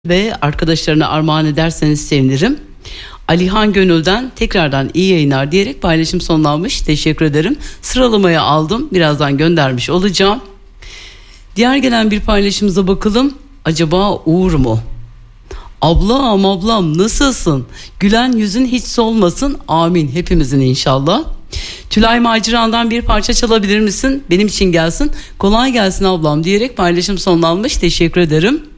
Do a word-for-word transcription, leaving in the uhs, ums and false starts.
ve arkadaşlarına armağan ederseniz sevinirim. Alihan Gönül'den tekrardan iyi yayınlar diyerek paylaşım sonlanmış. Teşekkür ederim. Sıralamaya aldım. Birazdan göndermiş olacağım. Diğer gelen bir paylaşımıza bakalım. Acaba Uğur mu? Ablam ablam nasılsın? Gülen yüzün hiç solmasın. Amin. Hepimizin inşallah. Tülay Maciran'dan bir parça çalabilir misin? Benim için gelsin. Kolay gelsin ablam diyerek paylaşım sonlanmış. Teşekkür ederim.